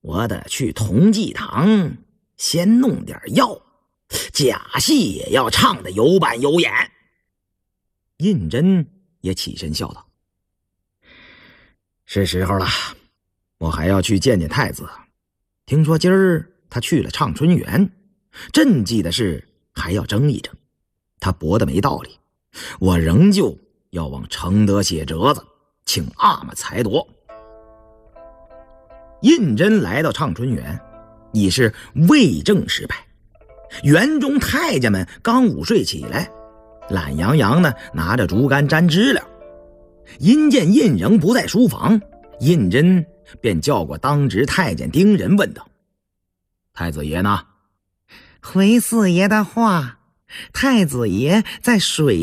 我得去同济堂先弄点药，假戏也要唱得有板有眼。胤禛也起身笑道：是时候了，我还要去见见太子。听说今儿他去了畅春园，朕记的是还要争一争。他驳得没道理，我仍旧要往承德写折子，请阿玛裁夺。胤禛来到畅春园，已是未正时派。园中太监们刚午睡起来，懒洋洋的拿着竹竿沾知了。因见胤仍不在书房，胤禛便叫过当值太监丁仁，问道：太子爷呢？ 回四爷的话，太子爷在水